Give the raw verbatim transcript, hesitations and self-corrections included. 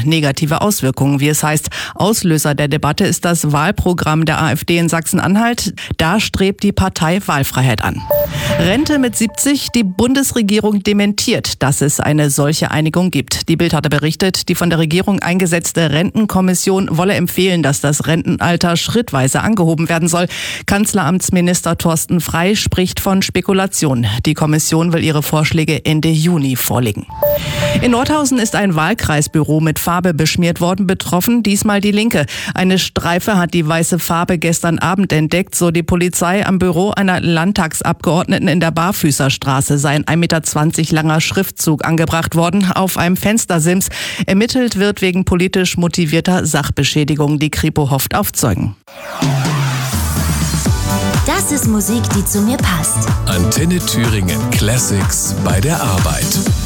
negative Auswirkungen, wie es heißt. Auslöser der Debatte ist das Wahlprogramm der AfD in Sachsen-Anhalt. Da strebt die Partei Wahlfreiheit an. Rente mit siebzig, die Bundesregierung dementiert, dass es eine solche Einigung gibt. Die Bild hatte berichtet, die von der Regierung eingesetzte Rentenkommission wolle empfehlen, dass das Rentenalter schrittweise angehoben werden soll. Kanzleramtsminister Thorsten Frey spricht von Spekulation. Die Kommission will ihre Vorschläge Ende Juni vorlegen. In Nordhausen ist ein Wahlkreisbüro mit Farbe beschmiert worden, betroffen diesmal die Linke. Eine Streife hat die weiße Farbe gestern Abend entdeckt, so die Polizei. Am Büro einer Landtagsabgeordneten in der Barfüßerstraße sei ein ein Meter zwanzig langer Schriftzug angebracht worden auf einem Fenstersims. Ermittelt wird wegen politisch motivierter Sachbeschädigung. Die Kripo hofft auf Zeugen. Das ist Musik, die zu mir passt. Antenne Thüringen Classics bei der Arbeit.